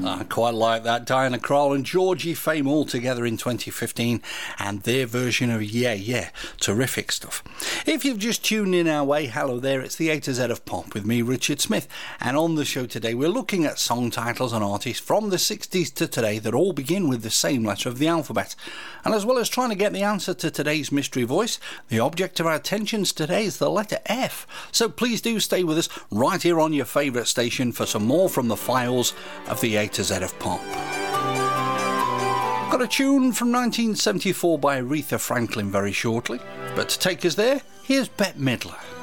I quite like that. Diana Krall and Georgie Fame all together in 2015 and their version of Yeah Yeah. Terrific stuff. If you've just tuned in our way, hello there, it's the A to Z of Pop with me, Richard Smith. And on the show today, we're looking at song titles and artists from the 60s to today that all begin with the same letter of the alphabet. And as well as trying to get the answer to today's mystery voice, the object of our attentions today is the letter F. So please do stay with us right here on your favourite station for some more from the files of the A to Z of Pop. Got a tune from 1974 by Aretha Franklin very shortly, but to take us there, here's Bette Midler.